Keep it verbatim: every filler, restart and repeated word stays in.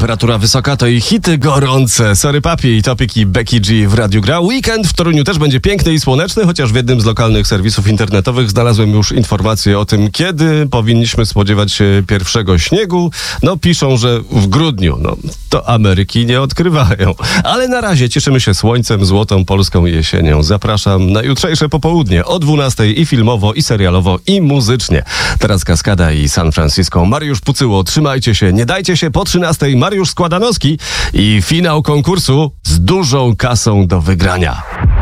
temperatura wysoka, to i hity gorące. Sorry Papi i Topic i Becky G w Radiu Gra. Weekend w Toruniu też będzie piękny i słoneczny, chociaż w jednym z lokalnych serwisów internetowych znalazłem już informację o tym, kiedy powinniśmy spodziewać się pierwszego śniegu. No piszą, że w grudniu. No to Ameryki nie odkrywają. Ale na razie cieszymy się słońcem, złotą polską jesienią. Zapraszam na jutrzejsze popołudnie o dwunastej i filmowo, i serialowo, i muzycznie. Teraz Kaskada i San Francisco. Mariusz Pucyło, trzymajcie się, nie dajcie się. Po trzynastej Mariusz Składanowski i finał konkursu z dużą kasą do wygrania.